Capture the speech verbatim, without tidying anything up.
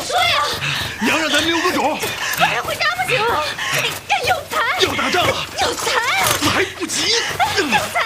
说呀！ 娘让咱留个种， 晚上回家不行了，你有才， 要打仗了， 有才啊！ 来不及。 有才！